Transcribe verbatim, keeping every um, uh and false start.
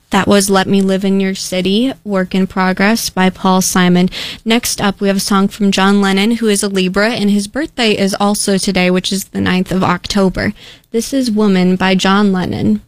That was Let Me Live in Your City, Work in Progress by Paul Simon. Next up, we have a song from John Lennon, who is a Libra, and his birthday is also today, which is the ninth of October. This is Woman by John Lennon.